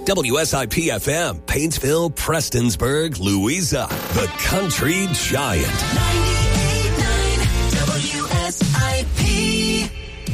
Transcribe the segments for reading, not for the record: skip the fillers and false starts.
WSIP-FM, Paintsville, Prestonsburg, Louisa. The Country Giant. 98.9 WSIP.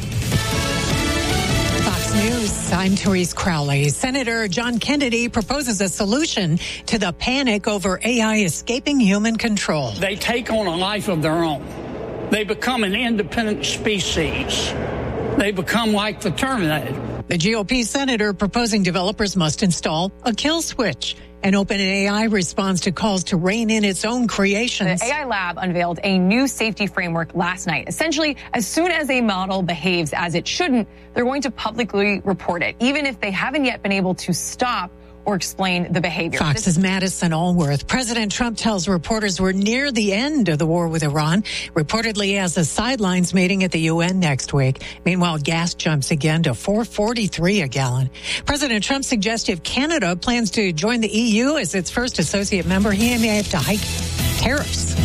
Fox News, I'm Therese Crowley. Senator John Kennedy proposes a solution to the panic over AI escaping human control. They take on a life of their own. They become an independent species. They become like the Terminator. The GOP senator proposing developers must install a kill switch. And OpenAI responds to calls to rein in its own creations. The AI lab unveiled a new safety framework last night. Essentially, as soon as a model behaves as it shouldn't, they're going to publicly report it, even if they haven't yet been able to stop or explain the behavior. Fox's Madison Allworth. President Trump tells reporters we're near the end of the war with Iran, reportedly has a sidelines meeting at the UN next week. Meanwhile, gas jumps again to $4.43 a gallon. President Trump suggests if Canada plans to join the EU as its first associate member, he may have to hike tariffs.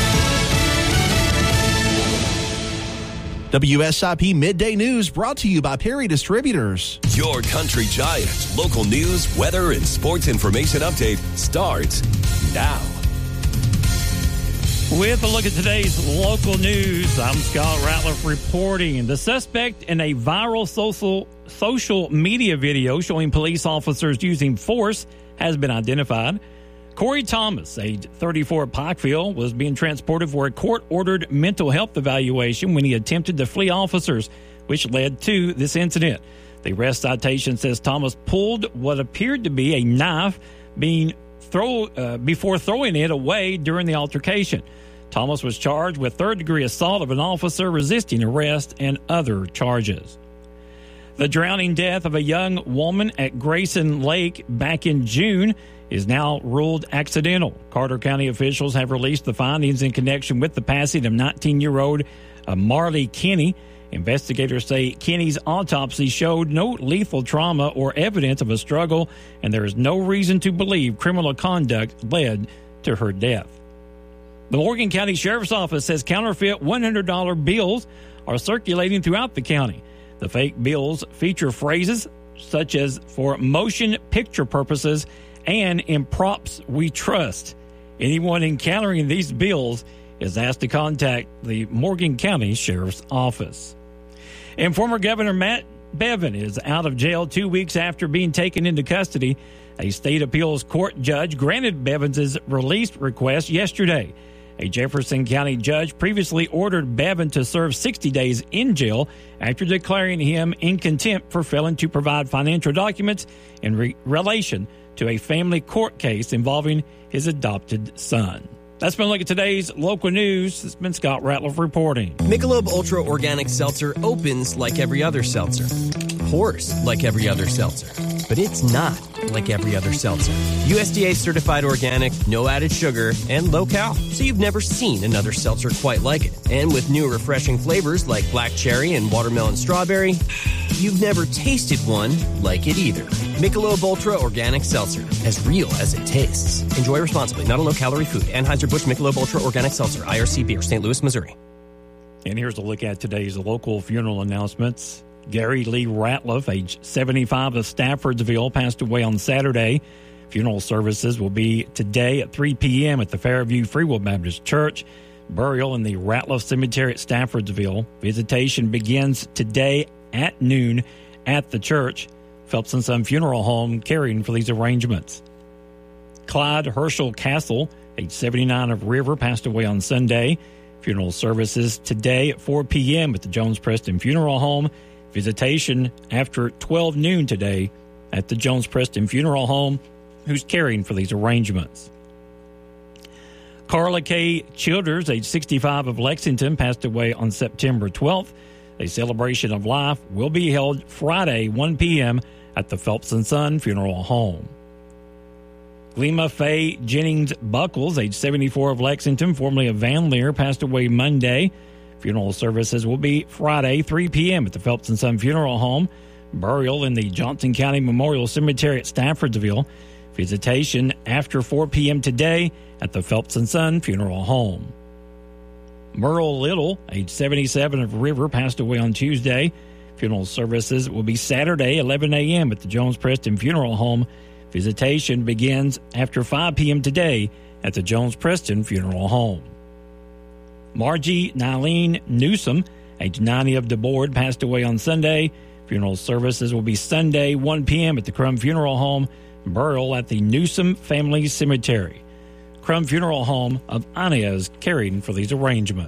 WSIP Midday News brought to you by Perry Distributors. Your Country Giant. Local news, weather, and sports information update starts now. With a look at today's local news, I'm Scott Ratliff reporting. The suspect in a viral social media video showing police officers using force has been identified. Corey Thomas, age 34 at Pikeville, was being transported for a court-ordered mental health evaluation when he attempted to flee officers, which led to this incident. The arrest citation says Thomas pulled what appeared to be a knife before throwing it away during the altercation. Thomas was charged with third-degree assault of an officer resisting arrest and other charges. The drowning death of a young woman at Grayson Lake back in June is now ruled accidental. Carter County officials have released the findings in connection with the passing of 19-year-old Marley Kinney. Investigators say Kinney's autopsy showed no lethal trauma or evidence of a struggle, and there is no reason to believe criminal conduct led to her death. The Morgan County Sheriff's Office says counterfeit $100 bills are circulating throughout the county. The fake bills feature phrases such as "for motion picture purposes" and "in props we trust." Anyone encountering these bills is asked to contact the Morgan County Sheriff's Office. And former Governor Matt Bevin is out of jail 2 weeks after being taken into custody. A state appeals court judge granted Bevin's release request yesterday. A Jefferson County judge previously ordered Bevin to serve 60 days in jail after declaring him in contempt for failing to provide financial documents in relation to a family court case involving his adopted son. That's been a look at today's local news. It's been Scott Ratliff reporting. Michelob Ultra Organic Seltzer opens like every other seltzer. Pours like every other seltzer. But it's not like every other seltzer. USDA certified organic, no added sugar, and low cal. So you've never seen another seltzer quite like it. And with new refreshing flavors like black cherry and watermelon strawberry, you've never tasted one like it either. Michelob Ultra Organic Seltzer, as real as it tastes. Enjoy responsibly. Not a low-calorie food. Anheuser-Busch Michelob Ultra Organic Seltzer, IRC Beer, St. Louis, Missouri. And here's a look at today's local funeral announcements. Gary Lee Ratliff, age 75 of Staffordsville, passed away on Saturday. Funeral services will be today at 3 p.m. at the Fairview Free Will Baptist Church. Burial in the Ratliff Cemetery at Staffordsville. Visitation begins today at noon at the church. Phelps & Son Funeral Home caring for these arrangements. Clyde Herschel Castle, age 79 of River, passed away on Sunday. Funeral services today at 4 p.m. at the Jones Preston Funeral Home. Visitation after 12 noon today at the Jones Preston Funeral Home, who's caring for these arrangements. Carla K. Childers, age 65 of Lexington, passed away on September 12th. A celebration of life will be held Friday, 1 p.m. at the Phelps & Son Funeral Home. Glema Faye Jennings Buckles, age 74 of Lexington, formerly of Van Leer, passed away Monday. Funeral services will be Friday, 3 p.m. at the Phelps & Son Funeral Home. Burial in the Johnson County Memorial Cemetery at Staffordsville. Visitation after 4 p.m. today at the Phelps & Son Funeral Home. Merle Little, age 77 of River, passed away on Tuesday. Funeral services will be Saturday, 11 a.m. at the Jones Preston Funeral Home. Visitation begins after 5 p.m. today at the Jones Preston Funeral Home. Margie Nylene Newsom, age 90 of DeBoard, passed away on Sunday. Funeral services will be Sunday, 1 p.m. at the Crum Funeral Home. Burial at the Newsom Family Cemetery. Crum Funeral Home of Ania is caring for these arrangements.